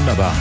Wunderbar.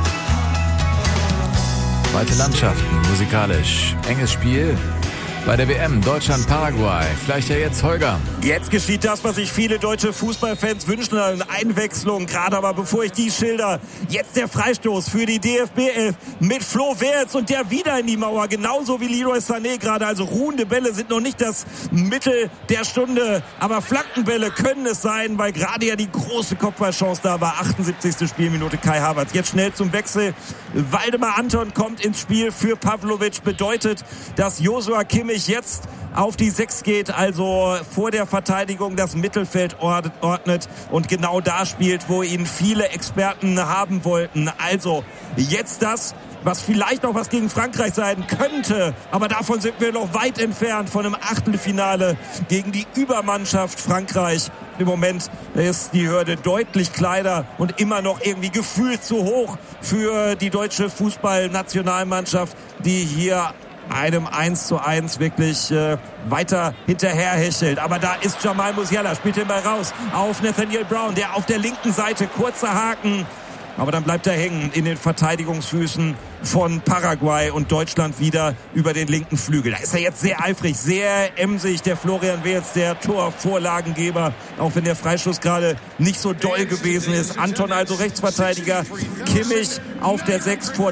Weite Landschaften, musikalisch. Enges Spiel bei der WM Deutschland-Paraguay. Vielleicht ja jetzt Holger. Jetzt geschieht das, was sich viele deutsche Fußballfans wünschen. Eine Einwechslung, gerade aber bevor ich die schilder. Jetzt der Freistoß für die DFB 11 mit Flo Wertz und der wieder in die Mauer. Genauso wie Leroy Sané gerade. Also ruhende Bälle sind noch nicht das Mittel der Stunde. Aber Flankenbälle können es sein, weil gerade ja die große Kopfballchance da war. 78. Spielminute Kai Havertz. Jetzt schnell zum Wechsel. Waldemar Anton kommt ins Spiel für Pavlovic. Bedeutet, dass Joshua Kimmich jetzt auf die 6 geht, also vor der Verteidigung das Mittelfeld ordnet und genau da spielt, wo ihn viele Experten haben wollten. Also jetzt das, was vielleicht auch was gegen Frankreich sein könnte, aber davon sind wir noch weit entfernt von einem Achtelfinale gegen die Übermannschaft Frankreich. Im Moment ist die Hürde deutlich kleiner und immer noch irgendwie gefühlt zu hoch für die deutsche Fußballnationalmannschaft, die hier einem 1:1 wirklich weiter hinterherhechelt. Aber da ist Jamal Musiala, spielt den Ball raus auf Nathaniel Brown, der auf der linken Seite, kurzer Haken. Aber dann bleibt er hängen in den Verteidigungsfüßen von Paraguay und Deutschland wieder über den linken Flügel. Da ist er jetzt sehr eifrig, sehr emsig, der Florian Wirtz, der Torvorlagengeber, auch wenn der Freistoß gerade nicht so doll gewesen ist. Anton also Rechtsverteidiger, Kimmich auf der 6 vor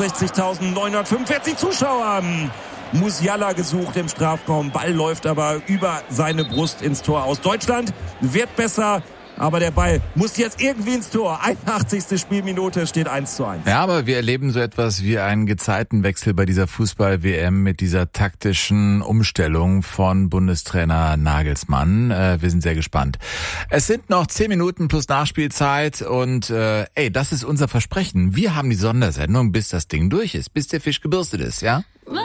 63.945 Zuschauern. Musiala gesucht im Strafraum, Ball läuft aber über seine Brust ins Tor aus. Deutschland wird besser. Aber der Ball muss jetzt irgendwie ins Tor. 81. Spielminute, steht 1:1. Ja, aber wir erleben so etwas wie einen Gezeitenwechsel bei dieser Fußball-WM mit dieser taktischen Umstellung von Bundestrainer Nagelsmann. Wir sind sehr gespannt. Es sind noch 10 Minuten plus Nachspielzeit und das ist unser Versprechen. Wir haben die Sondersendung, bis das Ding durch ist, bis der Fisch gebürstet ist, ja?